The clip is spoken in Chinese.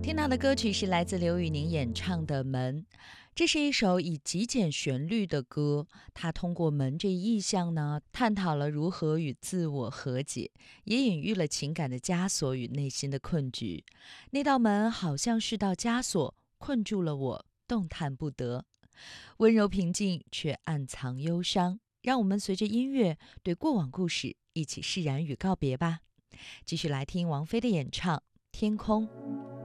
听到的歌曲是来自刘宇宁演唱的《门》，这是一首以极简旋律的歌。它通过门这一意象呢，探讨了如何与自我和解，也隐喻了情感的枷锁与内心的困局。那道门好像是道枷锁，困住了我，动弹不得。温柔平静，却暗藏忧伤。让我们随着音乐对过往故事一起释然与告别吧。继续来听王菲的演唱《天空》。